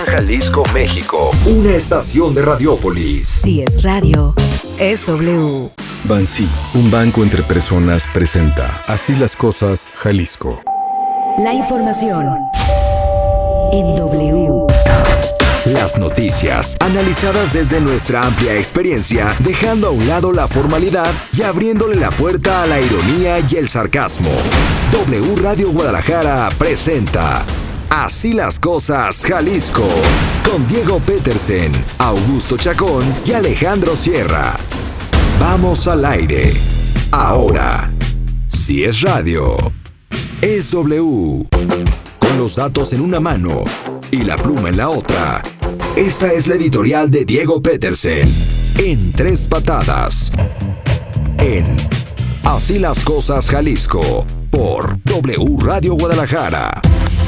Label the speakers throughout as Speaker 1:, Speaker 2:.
Speaker 1: Jalisco, México. Una estación de Radiópolis.
Speaker 2: Si es radio, es W.
Speaker 3: Bansi, un banco entre personas, presenta Así las cosas, Jalisco.
Speaker 2: La información en W.
Speaker 1: Las noticias, analizadas desde nuestra amplia experiencia, dejando a un lado la formalidad y abriéndole la puerta a la ironía y el sarcasmo. W Radio Guadalajara presenta Así las cosas, Jalisco, con Diego Petersen, Augusto Chacón y Alejandro Sierra. Vamos al aire. Ahora, si es radio, es W. Con los datos en una mano y la pluma en la otra. Esta es la editorial de Diego Petersen, en 3 patadas. En Así las cosas, Jalisco, por W Radio Guadalajara.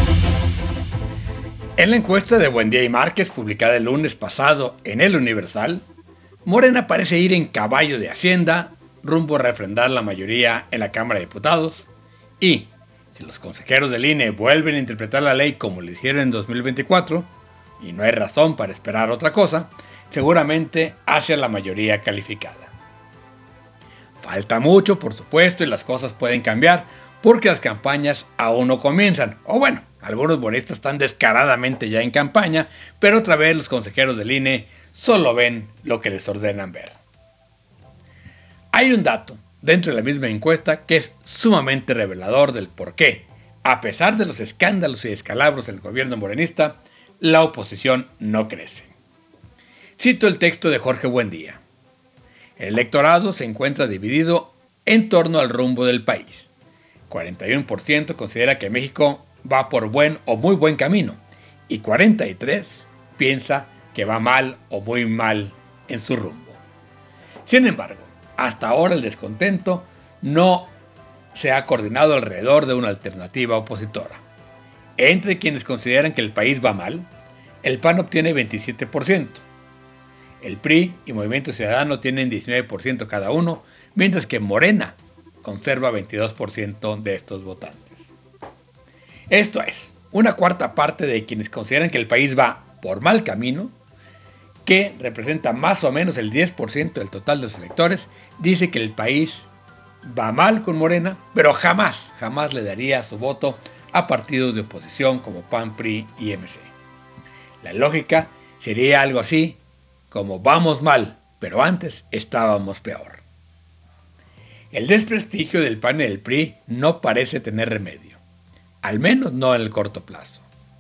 Speaker 4: En la encuesta de Buendía y Márquez, publicada el lunes pasado en El Universal, Morena parece ir en caballo de Hacienda, rumbo a refrendar la mayoría en la Cámara de Diputados, y, si los consejeros del INE vuelven a interpretar la ley como lo hicieron en 2024, y no hay razón para esperar otra cosa, seguramente hacia la mayoría calificada. Falta mucho, por supuesto, y las cosas pueden cambiar, porque las campañas aún no comienzan, o bueno, algunos morenistas están descaradamente ya en campaña, pero otra vez los consejeros del INE solo ven lo que les ordenan ver. Hay un dato dentro de la misma encuesta que es sumamente revelador del por qué, a pesar de los escándalos y descalabros del gobierno morenista, la oposición no crece. Cito el texto de Jorge Buendía. El electorado se encuentra dividido en torno al rumbo del país. 41% considera que México va por buen o muy buen camino y 43% piensa que va mal o muy mal en su rumbo. Sin embargo, hasta ahora el descontento no se ha coordinado alrededor de una alternativa opositora. Entre quienes consideran que el país va mal, el PAN obtiene 27%, el PRI y Movimiento Ciudadano tienen 19% cada uno, mientras que Morena conserva 22% de estos votantes. Esto es, una cuarta parte de quienes consideran que el país va por mal camino, que representa más o menos el 10% del total de los electores, dice que el país va mal con Morena, pero jamás le daría su voto a partidos de oposición como PAN, PRI y MC. La lógica sería algo así como vamos mal, pero antes estábamos peor. El desprestigio del PAN y del PRI no parece tener remedio, al menos no en el corto plazo.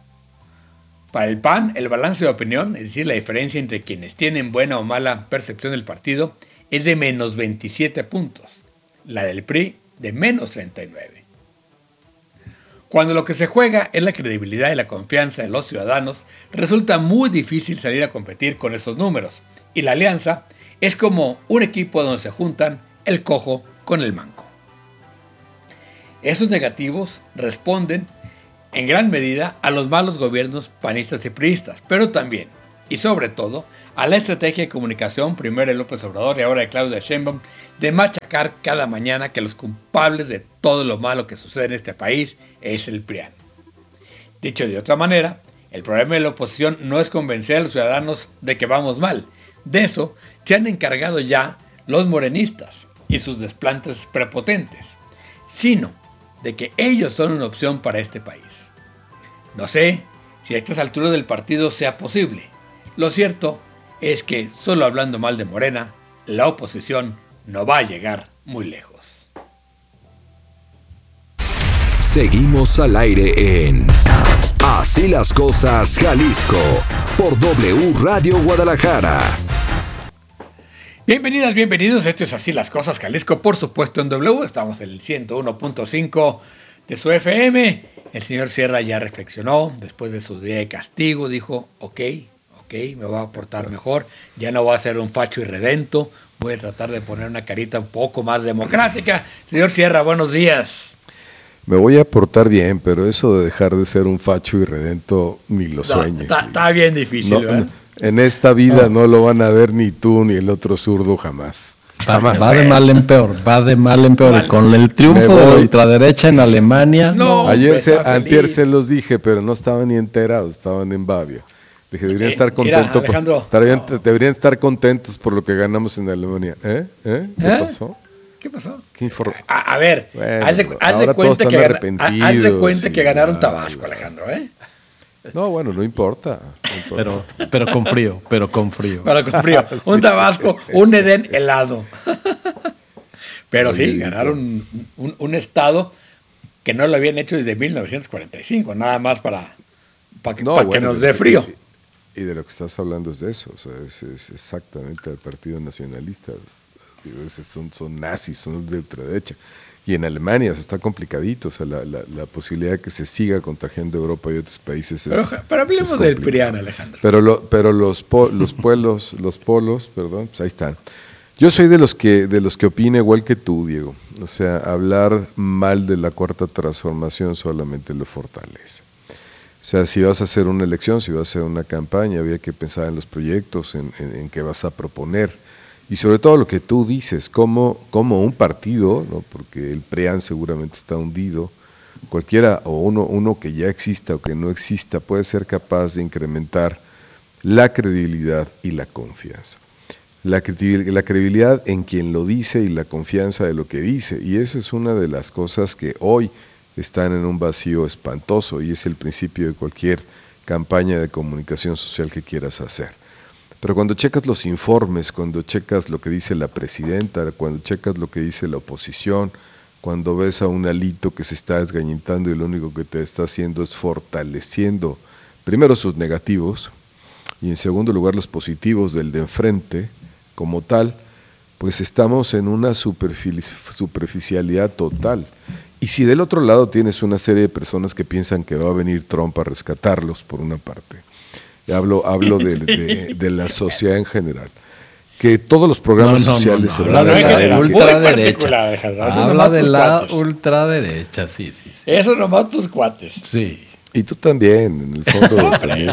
Speaker 4: Para el PAN, el balance de opinión, es decir, la diferencia entre quienes tienen buena o mala percepción del partido, es de menos 27 puntos, la del PRI de menos 39. Cuando lo que se juega es la credibilidad y la confianza de los ciudadanos, resulta muy difícil salir a competir con esos números, y la alianza es como un equipo donde se juntan el cojo con el manco. Esos negativos responden en gran medida a los malos gobiernos panistas y priistas, pero también, y sobre todo, a la estrategia de comunicación, primero de López Obrador y ahora de Claudia Sheinbaum, de machacar cada mañana que los culpables de todo lo malo que sucede en este país es el PRIAN. Dicho de otra manera, el problema de la oposición no es convencer a los ciudadanos de que vamos mal. De eso se han encargado ya los morenistas y sus desplantes prepotentes, sino de que ellos son una opción para este país. No sé si a estas alturas del partido sea posible. Lo cierto es que solo hablando mal de Morena, la oposición no va a llegar muy lejos.
Speaker 1: Seguimos al aire en Así las cosas, Jalisco, por W Radio Guadalajara.
Speaker 4: Bienvenidas, bienvenidos. Esto es Así las cosas, Jalisco, por supuesto en W. Estamos en el 101.5 de su FM. El señor Sierra ya reflexionó después de su día de castigo. Dijo, ok, me voy a portar mejor. Ya no voy a ser un facho irredento. Voy a tratar de poner una carita un poco más democrática. Señor Sierra, buenos días.
Speaker 3: Me voy a portar bien, pero eso de dejar de ser un facho irredento ni lo sueñes.
Speaker 4: Está bien difícil,
Speaker 3: no,
Speaker 4: ¿verdad?
Speaker 3: En esta vida no lo van a ver ni tú ni el otro zurdo jamás.
Speaker 5: Va de mal en peor. Vale. Con el triunfo de la ultraderecha en Alemania.
Speaker 3: Antier se los dije, pero no estaban ni enterados, estaban en babia. Deberían estar
Speaker 4: mira,
Speaker 3: contentos.
Speaker 4: Alejandro.
Speaker 3: Deberían estar contentos por lo que ganamos en Alemania. ¿Qué pasó?
Speaker 4: ¿Qué pasó?
Speaker 3: A
Speaker 4: ver,
Speaker 3: bueno,
Speaker 4: haz de cuenta que ganaron Tabasco, Alejandro, ¿eh?
Speaker 3: No, bueno, no importa.
Speaker 5: Pero con frío.
Speaker 4: Un Tabasco, un Edén helado. Pero
Speaker 3: Oye,
Speaker 4: sí, ganaron un estado que no lo habían hecho desde 1945, nada más para que nos dé frío.
Speaker 3: Y de lo que estás hablando es de eso, o sea, es exactamente el Partido Nacionalista. Son nazis, son de ultraderecha. Y en Alemania, o sea, está complicadito, o sea, la posibilidad de que se siga contagiando Europa y otros países
Speaker 4: pero hablemos del PRIAN, Alejandro.
Speaker 3: Pero los polos, pues ahí están. Yo soy de los que opina igual que tú, Diego. O sea, hablar mal de la Cuarta Transformación solamente lo fortalece. O sea, si vas a hacer una elección, si vas a hacer una campaña, había que pensar en los proyectos, en qué vas a proponer. Y sobre todo lo que tú dices, como un partido, ¿no? Porque el PRIAN seguramente está hundido, cualquiera o uno que ya exista o que no exista puede ser capaz de incrementar la credibilidad y la confianza. La credibilidad en quien lo dice y la confianza de lo que dice. Y eso es una de las cosas que hoy están en un vacío espantoso y es el principio de cualquier campaña de comunicación social que quieras hacer. Pero cuando checas los informes, cuando checas lo que dice la presidenta, cuando checas lo que dice la oposición, cuando ves a un Alito que se está desgañitando y lo único que te está haciendo es fortaleciendo primero sus negativos y en segundo lugar los positivos del de enfrente como tal, pues estamos en una superficialidad total. Y si del otro lado tienes una serie de personas que piensan que va a venir Trump a rescatarlos por una parte, hablo de la sociedad en general, que todos los programas sociales se van a
Speaker 5: la ultraderecha. Habla de la ultraderecha, sí.
Speaker 4: Eso nomás tus cuates.
Speaker 5: Sí.
Speaker 3: Y tú también, en el fondo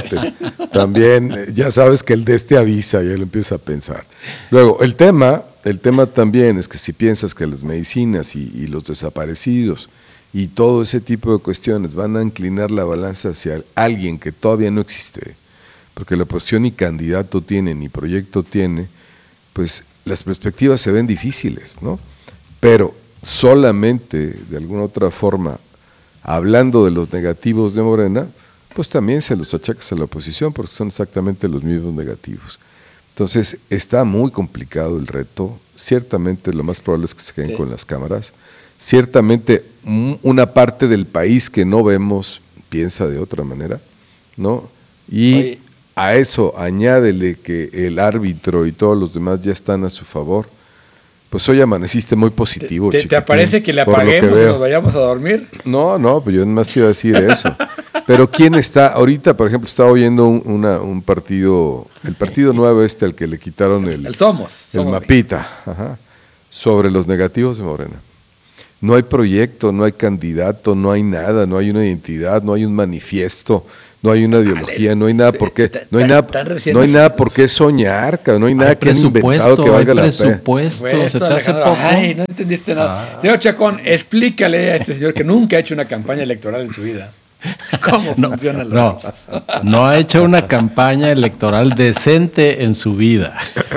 Speaker 3: también ya sabes que el de este avisa, ya lo empieza a pensar. Luego, el tema también es que si piensas que las medicinas y los desaparecidos y todo ese tipo de cuestiones van a inclinar la balanza hacia alguien que todavía no existe, porque la oposición ni candidato tiene, ni proyecto tiene, pues las perspectivas se ven difíciles, ¿no? Pero solamente, de alguna otra forma, hablando de los negativos de Morena, pues también se los achacas a la oposición, porque son exactamente los mismos negativos. Entonces, está muy complicado el reto, ciertamente lo más probable es que se queden con las cámaras, ciertamente una parte del país que no vemos piensa de otra manera, ¿no? Y a eso añádele que el árbitro y todos los demás ya están a su favor, pues hoy amaneciste muy positivo.
Speaker 4: ¿Te parece que le apaguemos y nos vayamos a dormir?
Speaker 3: No, pues yo más te iba a decir eso. Pero ¿quién está? Ahorita, por ejemplo, estaba oyendo un partido, el partido nuevo al que le quitaron el
Speaker 4: Somos
Speaker 3: mapita, sobre los negativos de Morena. No hay proyecto, no hay candidato, no hay nada, no hay una identidad, no hay un manifiesto, no hay una ideología, no hay nada por qué, no hay nada por qué soñar, no hay nada que han inventado que valga la pena.
Speaker 5: Presupuesto, se te hace poco.
Speaker 4: Ay, no entendiste nada. Señor Chacón, explícale a este señor que nunca ha hecho una campaña electoral en su vida. ¿Cómo funcionan las cosas?
Speaker 5: No ha hecho una campaña electoral decente en su vida.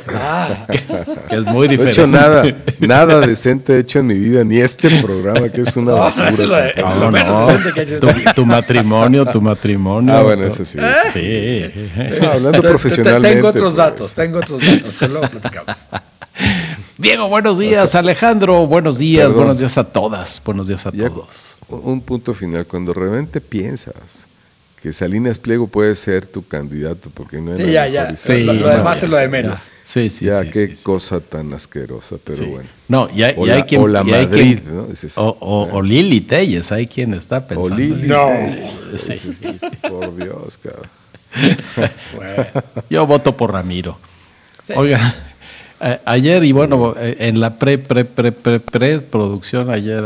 Speaker 5: Que es muy diferente.
Speaker 3: No he hecho nada decente he hecho en mi vida, ni este programa que es una basura.
Speaker 5: Tu matrimonio.
Speaker 3: Bueno, eso sí.
Speaker 5: Sí.
Speaker 3: Hablando profesionalmente.
Speaker 4: Tengo otros datos, que luego platicamos.
Speaker 5: Diego, buenos días. Alejandro, buenos días. Perdón. Buenos días a todas. Buenos días a todos.
Speaker 3: Un punto final, cuando realmente piensas que Salinas Pliego puede ser tu candidato, porque no hay
Speaker 4: nada. Lo demás es lo de menos.
Speaker 5: Sí.
Speaker 3: Qué cosa tan asquerosa, pero bueno.
Speaker 5: No, hay quien,
Speaker 3: o la Madrid, ¿no?
Speaker 5: O Lili Telles, hay quien está pensando.
Speaker 3: O Lili Telles. Por Dios, cabrón.
Speaker 5: Bueno. Yo voto por Ramiro. Sí. Oigan, ayer, y bueno, en la preproducción, ayer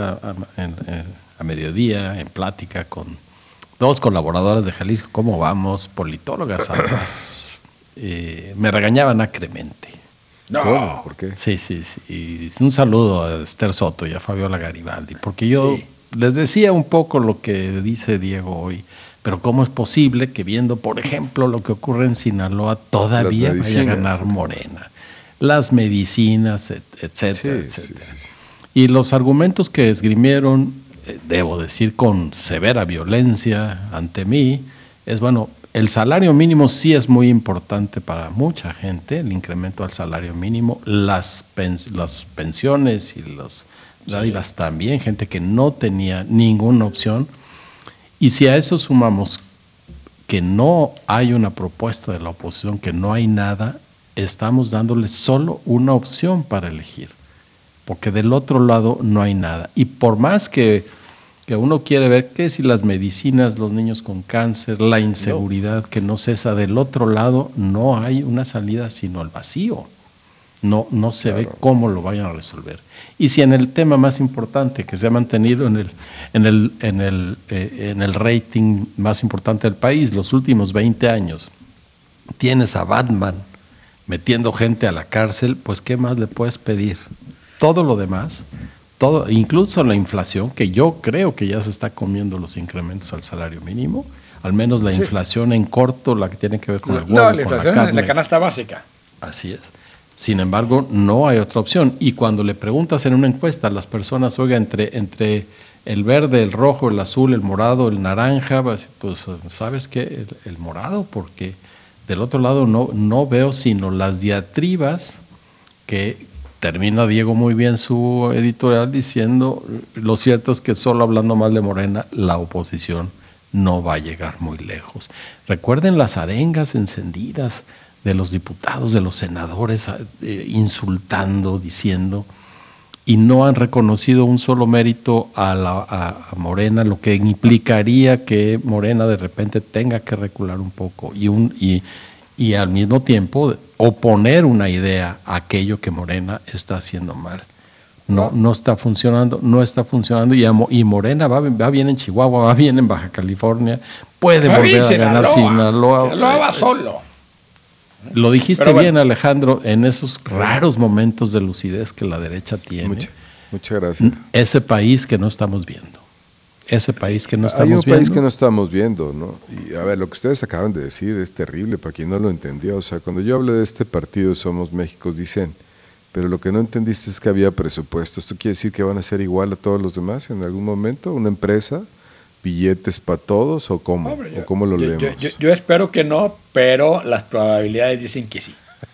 Speaker 5: a mediodía, en plática con dos colaboradoras de Jalisco, ¿cómo vamos? Politólogas ambas. Me regañaban acremente.
Speaker 3: No. ¿Cómo? ¿Por qué?
Speaker 5: Sí. Y un saludo a Esther Soto y a Fabiola Garibaldi, porque yo les decía un poco lo que dice Diego hoy, Pero ¿cómo es posible que viendo, por ejemplo, lo que ocurre en Sinaloa, todavía vaya a ganar Morena? Las medicinas, etcétera, etcétera. Sí. Y los argumentos que esgrimieron, debo decir con severa violencia ante mí, es bueno, el salario mínimo sí es muy importante para mucha gente, el incremento al salario mínimo, las pensiones y las dádivas también, gente que no tenía ninguna opción. Y si a eso sumamos que no hay una propuesta de la oposición, que no hay nada, estamos dándoles solo una opción para elegir, porque del otro lado no hay nada. Y por más que uno quiere ver que si las medicinas, los niños con cáncer, la inseguridad que no cesa, del otro lado no hay una salida sino el vacío. No se ve cómo lo vayan a resolver. Y si en el tema más importante que se ha mantenido en el rating más importante del país, los últimos 20 años, tienes a Batman metiendo gente a la cárcel, pues ¿qué más le puedes pedir? Todo lo demás, todo, incluso la inflación, que yo creo que ya se está comiendo los incrementos al salario mínimo, al menos la inflación en corto, la que tiene que ver con el huevo,
Speaker 4: la inflación con la carne, la canasta básica.
Speaker 5: Así es. Sin embargo, no hay otra opción. Y cuando le preguntas en una encuesta a las personas, oiga, entre el verde, el rojo, el azul, el morado, el naranja, pues ¿sabes qué? El morado, porque del otro lado no veo sino las diatribas que termina Diego muy bien su editorial diciendo, lo cierto es que solo hablando mal de Morena, la oposición no va a llegar muy lejos. Recuerden las arengas encendidas de los diputados, de los senadores, insultando, diciendo, y no han reconocido un solo mérito a Morena, lo que implicaría que Morena de repente tenga que recular un poco y al mismo tiempo oponer una idea a aquello que Morena está haciendo mal. No está funcionando, y Morena va bien en Chihuahua, va bien en Baja California, puede volver a ganar Sinaloa.
Speaker 4: Sinaloa va solo.
Speaker 5: Lo dijiste bien, Alejandro, en esos raros momentos de lucidez que la derecha tiene.
Speaker 3: Muchas gracias.
Speaker 5: Ese país que no estamos viendo. Hay un
Speaker 3: país que no estamos viendo, ¿no? Y a ver, lo que ustedes acaban de decir es terrible para quien no lo entendió. O sea, cuando yo hablé de este partido Somos México, dicen, pero lo que no entendiste es que había presupuesto. ¿Esto quiere decir que van a ser igual a todos los demás en algún momento? ¿Una empresa? ¿Billetes para todos o cómo? ¿O cómo lo leemos?
Speaker 4: Yo espero que no, pero las probabilidades dicen que sí.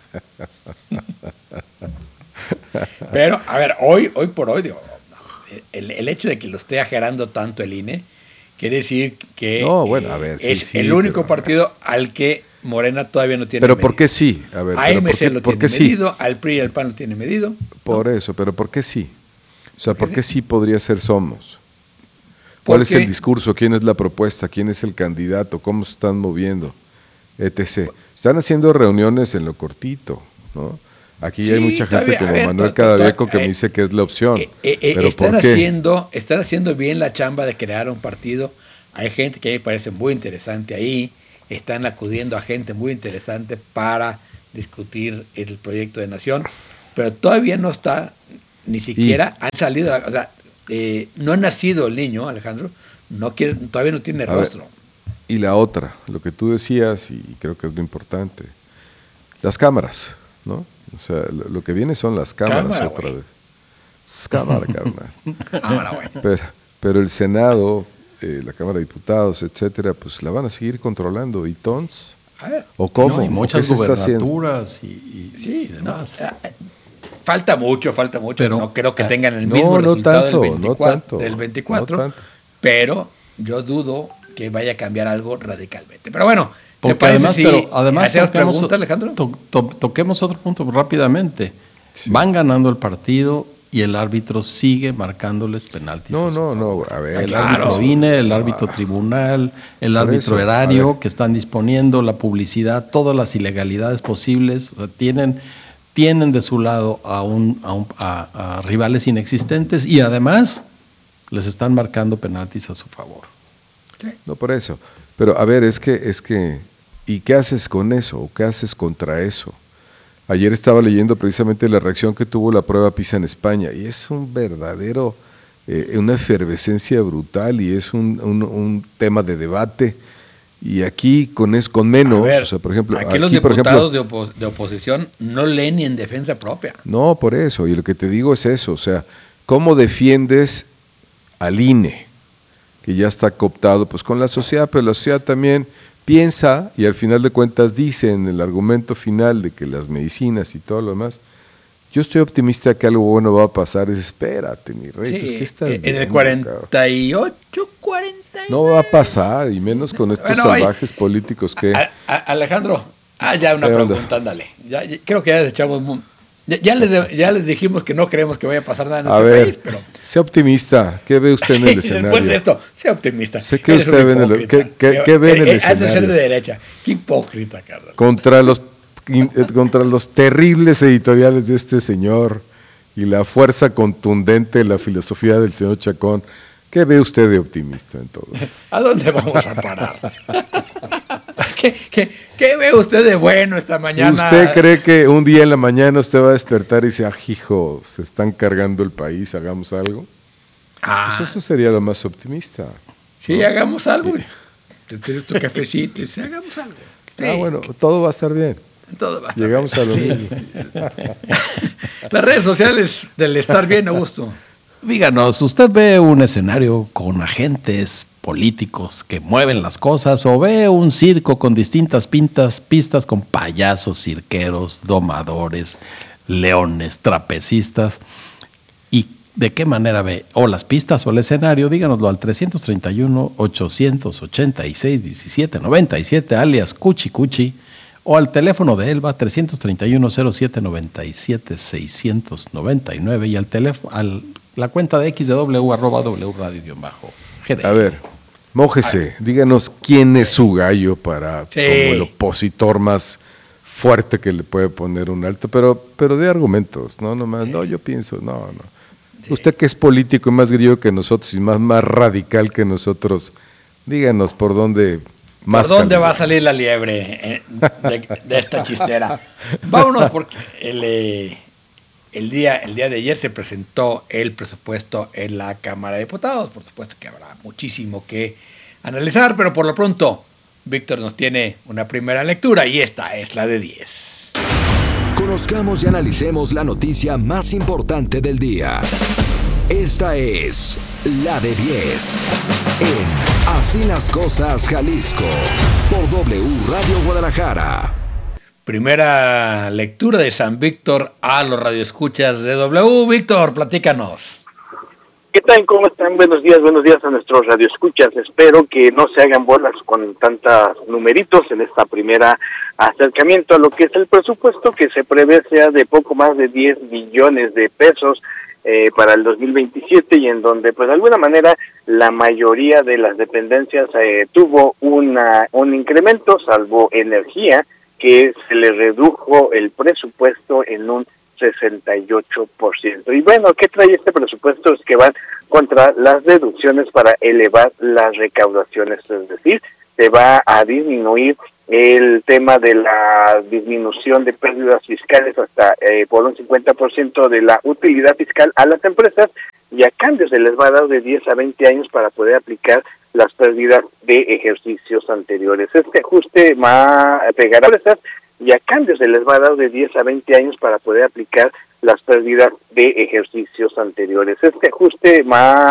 Speaker 4: Pero, a ver, hoy por hoy, digo, el hecho de que lo esté ajerando tanto el INE, quiere decir que es el único partido al que Morena todavía no tiene
Speaker 3: medido. ¿Pero por qué sí? A ver,
Speaker 4: a MC lo tiene medido, al PRI y al PAN lo tiene medido.
Speaker 3: Por eso, pero ¿por qué sí? O sea, ¿por qué sí podría ser Somos? ¿Cuál es el discurso? ¿Quién es la propuesta? ¿Quién es el candidato? ¿Cómo se están moviendo? Etc. Están haciendo reuniones en lo cortito, ¿no? Aquí hay mucha gente como Manuel Cadavieco que me dice que es la opción. ¿Pero por qué?
Speaker 4: Están haciendo bien la chamba de crear un partido. Hay gente que a mí me parece muy interesante ahí. Están acudiendo a gente muy interesante para discutir el proyecto de nación. Pero todavía no está, ni siquiera han salido, o sea, no ha nacido el niño, Alejandro, todavía no tiene rostro.
Speaker 3: Y la otra, lo que tú decías, y creo que es lo importante, las cámaras, ¿no? O sea, lo que viene son las cámaras otra vez. Cámara, carnal. Pero el Senado, la Cámara de Diputados, etcétera, pues la van a seguir controlando. ¿Y tons? ¿O cómo?
Speaker 5: Y muchas gubernaturas y demás.
Speaker 4: Falta mucho, pero no creo que tengan el mismo resultado del 24, pero yo dudo que vaya a cambiar algo radicalmente. Pero bueno,
Speaker 5: porque además toquemos otro punto rápidamente. Sí. Van ganando el partido y el árbitro sigue marcándoles penaltis.
Speaker 3: No, a ver.
Speaker 5: El árbitro INE, el árbitro tribunal, el árbitro erario que están disponiendo, la publicidad, todas las ilegalidades posibles, o sea, tienen de su lado a rivales inexistentes y además les están marcando penaltis a su favor.
Speaker 3: No, por eso. Pero a ver, es que ¿y qué haces con eso? ¿O qué haces contra eso? Ayer estaba leyendo precisamente la reacción que tuvo la prueba PISA en España y es un verdadero, una efervescencia brutal y es un tema de debate Y aquí con menos,
Speaker 4: A ver,
Speaker 3: o sea, por ejemplo,
Speaker 4: aquí los diputados de oposición no leen ni en defensa propia.
Speaker 3: No, por eso, y lo que te digo es eso, o sea, ¿cómo defiendes al INE? Que ya está cooptado pues con la sociedad, pero la sociedad también piensa y al final de cuentas dice en el argumento final de que las medicinas y todo lo demás, yo estoy optimista que algo bueno va a pasar, espérate mi rey,
Speaker 4: Sí,
Speaker 3: pues ¿qué estás
Speaker 4: en el
Speaker 3: viendo,
Speaker 4: 48, 49.
Speaker 3: No va a pasar, y menos con estos salvajes políticos que...
Speaker 4: Alejandro, ya una pregunta, ándale. Ya, creo que ya les echamos... Ya les dijimos que no creemos que vaya a pasar nada en nuestro país, pero...
Speaker 3: Sea optimista, ¿qué ve usted en el escenario?
Speaker 4: Después de esto, sea optimista.
Speaker 3: Sé que usted ve en el, ¿qué ve en el escenario?
Speaker 4: Ha de ser de derecha. Qué hipócrita, Carlos.
Speaker 3: Contra los terribles editoriales de este señor y la fuerza contundente de la filosofía del señor Chacón, ¿qué ve usted de optimista en todo esto?
Speaker 4: ¿A dónde vamos a parar? ¿Qué ve usted de bueno esta mañana?
Speaker 3: ¿Usted cree que un día en la mañana usted va a despertar y dice, hijo, se están cargando el país, hagamos algo? Pues eso sería lo más optimista.
Speaker 4: Sí, ¿no? Hagamos algo. Te tienes tu cafecito y hagamos algo. Sí.
Speaker 3: Bueno, todo va a estar bien.
Speaker 4: Todo va a estar
Speaker 3: Llegamos
Speaker 4: bien.
Speaker 3: A lo mismo.
Speaker 4: Las redes sociales del estar bien, Augusto.
Speaker 5: Díganos, ¿usted ve un escenario con agentes políticos que mueven las cosas o ve un circo con distintas pistas con payasos, cirqueros, domadores, leones, trapecistas? ¿Y de qué manera ve o las pistas o el escenario? Díganoslo al 331-886-1797, alias Cuchi Cuchi, o al teléfono de Elba 331-0797-699 y al teléfono la cuenta de XW @wradio_GD.
Speaker 3: A ver, mójese, díganos quién es su gallo para como el opositor más fuerte que le puede poner un alto, pero de argumentos, no nomás, no, yo pienso, no. Sí. Usted que es político y más grillo que nosotros y más radical que nosotros, díganos por dónde más.
Speaker 4: ¿Por dónde va a salir la liebre de esta chistera? Vámonos porque el día de ayer se presentó el presupuesto en la Cámara de Diputados. Por supuesto que habrá muchísimo que analizar, pero por lo pronto Víctor nos tiene una primera lectura y esta es la de 10.
Speaker 1: Conozcamos y analicemos la noticia más importante del día. Esta es la de 10 en Así las Cosas Jalisco por W Radio Guadalajara.
Speaker 4: Primera lectura de San Víctor a los radioescuchas de W. Víctor, platícanos.
Speaker 6: ¿Qué tal? ¿Cómo están? Buenos días a nuestros radioescuchas. Espero que no se hagan bolas con tantos numeritos en esta primera acercamiento a lo que es el presupuesto que se prevé sea de poco más de 10 billones de pesos para el 2027 y en donde pues de alguna manera la mayoría de las dependencias tuvo un incremento, salvo energía, que se le redujo el presupuesto en un 68%. Y bueno, ¿qué trae este presupuesto? Es que van contra las deducciones para elevar las recaudaciones, es decir, se va a disminuir el tema de la disminución de pérdidas fiscales hasta por un 50% de la utilidad fiscal a las empresas y a cambio se les va a dar de 10 a 20 años para poder aplicar las pérdidas de ejercicios anteriores. Este ajuste va a pegar a empresas y a cambio se les va a dar de 10 a 20 años para poder aplicar las pérdidas de ejercicios anteriores. Este ajuste va